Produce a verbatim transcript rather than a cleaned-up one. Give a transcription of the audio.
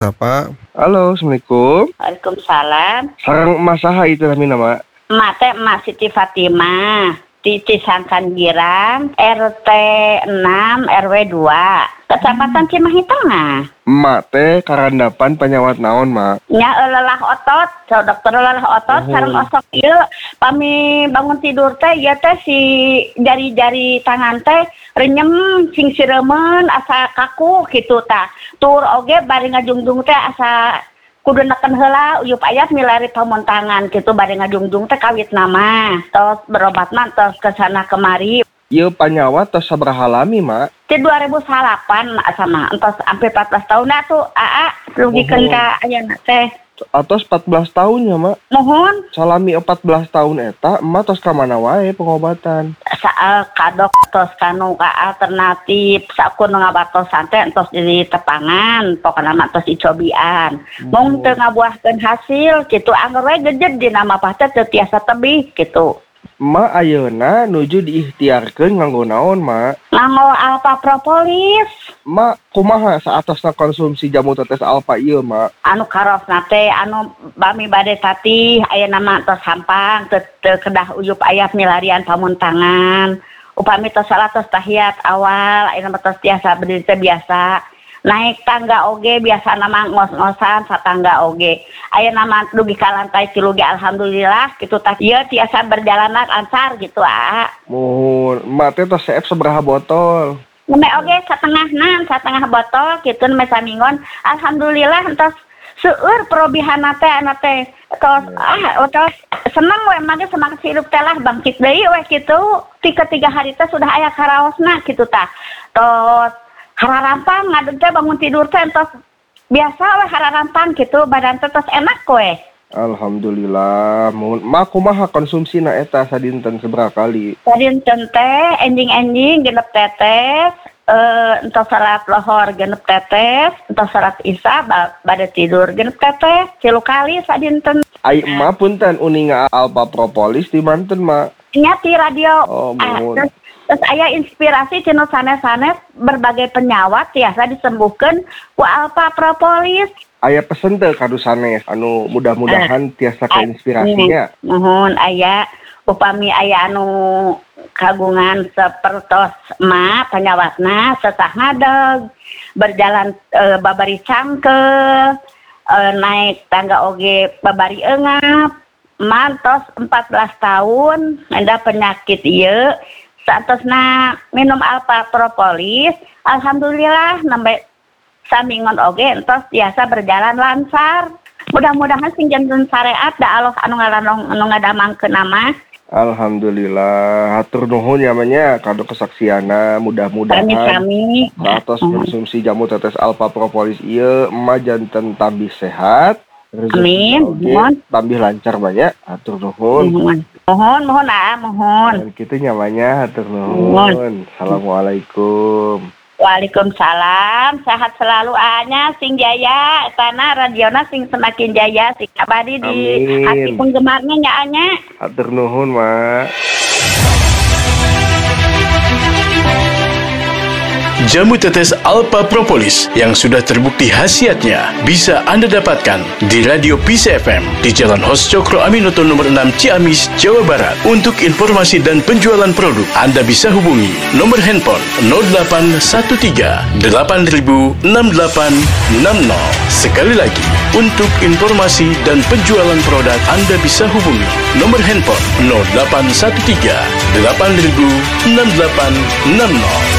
Apa? Halo, Assalamualaikum. Waalaikumsalam. Sarang emas saha itu kami nama? Emak teh Emak Siti Fatimah di Cisangkan Girang, R T enam R W dua, Kecamatan Cimahi Tengah. Emak teh karandapan penyawat naon, Mak? Nya lelah otot, so dokter lelah otot, Oh. sareng osok ieu pami bangun tidur teh ieu teh si jari-jari tangan teh renyem sing siremen asa kaku kitu tah. Tur oge bari ngajungjung teh asa kudu neken heula uyup aya milari pamontangan kitu bari ngajungjung teh kawit nama. Tos berobat mah tos kesana kemari. Ieu panyawat tos sabaraha lami, Mak? Di dua ribu delapan sama entos sampai empat belas tahun atu aa rugikeun ka ayeuna teh. Atos empat belas tahunnya, Mak. Mohon Salami empat belas tahun eta, emak tos ka mana wae pengobatan? saal kadok tos kanu ka alternatif sakur ngabatosan teh entos di tepangan pokona mah tos dicobian. Mung teu ngabuahkeun hasil kitu anggar we gejed di nama pah teh teu tiasa tebih kitu. Emak ayeuna nuju diikhtiarkeun nganggo naon, Mak? Nganggo alpha propolis Mak, kumaha saatosna konsumsi jamu tetes alfa ieu, Mak? anu karosna teh anu bami bade tatih aya nama tos sampang teu teu kedah uyup aya milarian pamuntangan. Upami tos salah tos tahiyat awal aya nama tos tiasa berdiri teh biasa. Naik tangga oge biasa nama ngos-ngosan satangga oge. Aya nama dugi ka lantai tilu ge alhamdulillah kitu tah ieu tiasa berjalan lancar gitu ah. Mohon, emak teh tos seep sabaraha botol? Neme oge satengahna, satengah botol kitu neme samingon. Alhamdulillah entos seueur perobihana teh ana teh. Tos ah tos seneng we mah semangat hidup teh lah bangkit deui we kitu. Tiga tiga hari teh sudah aya karaosna kitu tah. Tos hararampang ngadeg teh bangun tidur teh entos biasa we hararampang kitu badan teh tos enak we. Alhamdulillah. Mohon, Mak kumaha konsumsina eta sadinten sabaraha kali? Sadinten teh enjing-enjing genep tetes, eh entos salat lohor genep tetes, entos salat isya ba- bade tidur genep tetes, tilu kali sadinten. Ai emak punten uninga alpha propolis di manten, Mak? Nya ti radio. Oh, Ah, mohon. terus, terus aya inspirasi cenah sanes-sanes berbagai penyawat tiasa disembuhkeun ku alpha propolis. Aya pesen teu kadu sanes anu mudah-mudahan tiasa keinspirasinya. Mohon aya upami aya anu kagungan sapertos emak panyawatna sesah ngadeg berjalan e, babari cangkel e, naik tangga oge babari eungap mantos empat belas tahun ada penyakit ieu saatosna minum alpha propolis alhamdulillah nembe samingon oge entos biasa berjalan lancar. Mudah-mudahan sing janten syariat da Allah anu ngalanong anu ngadamangkeun nama. Alhamdulillah, hatur nuhun namanya kado kesaksiana, mudah-mudahan Kami-kami satos konsumsi jamu tetes alpha propolis ieu emak janten tambih sehat. Amin. Oge Mohon. tambih lancar banyak. Hatur nuhun. Mohon, mohon, mohon ah, mohon. Dan kitu nyamanya hatur Mohon. nuhun. Assalamualaikum. Waalaikumsalam, sehat selalu ahnya sing jaya, tanah radiona sing semakin jaya, sing abadi di Amin. hati penggemarnya nya anya. Hatur nuhun, Mak. Jamu tetes alpha propolis yang sudah terbukti khasiatnya bisa Anda dapatkan di Radio P C F M di Jalan Hos Cokro Aminoto nomor enam Ciamis, Jawa Barat. Untuk informasi dan penjualan produk, Anda bisa hubungi nomor handphone nol delapan satu tiga delapan nol enam delapan enam nol. Sekali lagi, untuk informasi dan penjualan produk, Anda bisa hubungi nomor handphone nol delapan satu tiga delapan nol enam delapan enam nol.